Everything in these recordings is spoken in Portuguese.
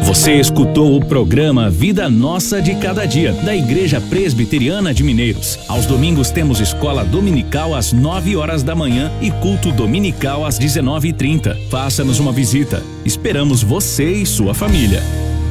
Você escutou o programa Vida Nossa de Cada Dia, da Igreja Presbiteriana de Mineiros. Aos domingos temos escola dominical às 9 horas da manhã e culto dominical às 19h30. Faça-nos uma visita. Esperamos você e sua família.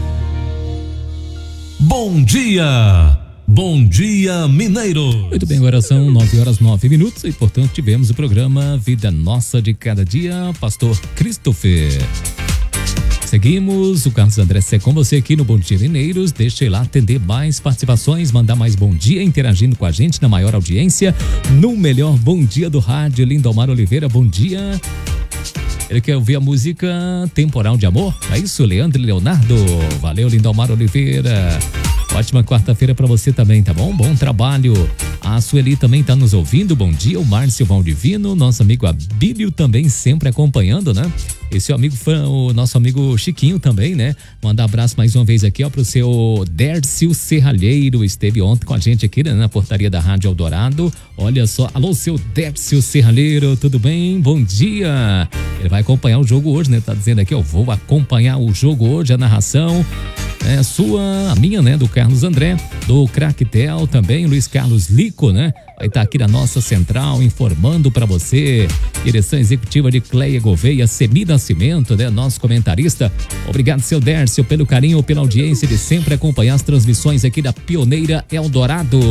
Bom dia! Bom dia, Mineiros! Muito bem, agora são 9h09 e, portanto, tivemos o programa Vida Nossa de Cada Dia, Pastor Christopher. Seguimos, o Carlos André é com você aqui no Bom Dia Mineiros. Deixa eu lá atender mais participações, mandar mais bom dia, interagindo com a gente na maior audiência, no melhor bom dia do rádio. Lindomar Oliveira, bom dia. Ele quer ouvir a música Temporal de Amor, é isso, Leandro e Leonardo? Valeu, Lindomar Oliveira. Ótima quarta-feira pra você também, tá bom? Bom trabalho. A Sueli também tá nos ouvindo, bom dia. O Márcio Valdivino, nosso amigo Abílio também sempre acompanhando, né? Esse é o amigo fã, o nosso amigo Chiquinho também, né? Mandar abraço mais uma vez aqui, ó, pro seu Dércio Serralheiro, esteve ontem com a gente aqui, né, na portaria da Rádio Eldorado. Olha só, alô, seu Dércio Serralheiro, tudo bem? Bom dia. Ele vai acompanhar o jogo hoje, né? Tá dizendo aqui, ó, vou acompanhar o jogo hoje, a narração. É a minha, né, do Carlos André, do Craquetel também, Luiz Carlos Lico, né, vai estar aqui na nossa central informando para você. Direção executiva de Cleia Gouveia, Semi Nascimento, né, nosso comentarista. Obrigado, seu Dércio, pelo carinho, pela audiência de sempre acompanhar as transmissões aqui da Pioneira Eldorado.